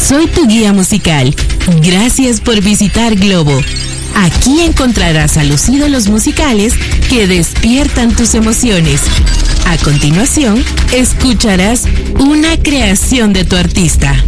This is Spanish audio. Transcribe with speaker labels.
Speaker 1: Soy tu guía musical. Gracias por visitar Globo. Aquí encontrarás a los ídolos musicales que despiertan tus emociones. A continuación, escucharás una creación de tu artista.